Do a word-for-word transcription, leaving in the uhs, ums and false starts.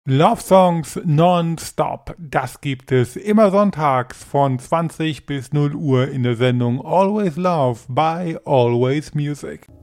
Love Songs nonstop, das gibt es immer sonntags von zwanzig bis null Uhr in der Sendung Always Love by Always Music.